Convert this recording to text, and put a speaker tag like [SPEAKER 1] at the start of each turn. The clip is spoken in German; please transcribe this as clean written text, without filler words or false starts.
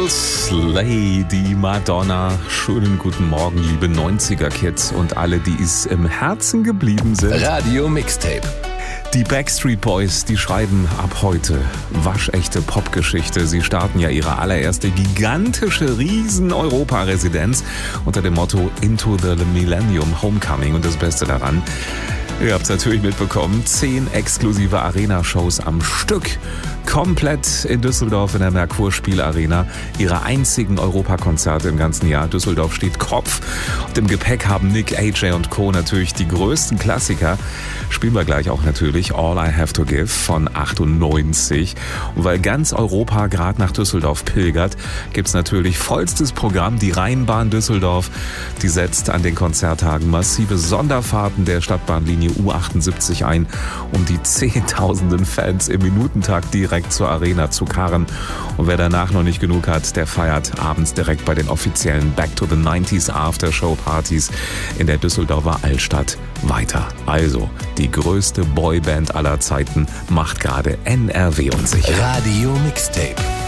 [SPEAKER 1] Beatles, Lady Madonna. Schönen guten Morgen, liebe 90er-Kids und alle, die es im Herzen geblieben sind.
[SPEAKER 2] Radio Mixtape.
[SPEAKER 1] Die Backstreet Boys, die schreiben ab heute waschechte Popgeschichte. Sie starten ja ihre allererste gigantische Riesen-Europa-Residenz unter dem Motto Into the Millennium Homecoming. Und das Beste daran, ihr habt es natürlich mitbekommen, 10 exklusive Arena-Shows am Stück. Komplett in Düsseldorf in der Merkur-Spielarena. Ihre einzigen Europakonzerte im ganzen Jahr. Düsseldorf steht Kopf. Und im Gepäck haben Nick, AJ und Co. natürlich die größten Klassiker. Spielen wir gleich auch natürlich All I Have to Give von 98. Und weil ganz Europa gerade nach Düsseldorf pilgert, gibt es natürlich vollstes Programm. Die Rheinbahn Düsseldorf, die setzt an den Konzerttagen massive Sonderfahrten der Stadtbahnlinie U78 ein, um die Zehntausenden Fans im Minutentakt direkt zur Arena zu karren. Und wer danach noch nicht genug hat, der feiert abends direkt bei den offiziellen Back to the 90s Aftershow-Partys in der Düsseldorfer Altstadt weiter. Also, die größte Boyband aller Zeiten macht gerade NRW unsicher.
[SPEAKER 2] Radio Mixtape.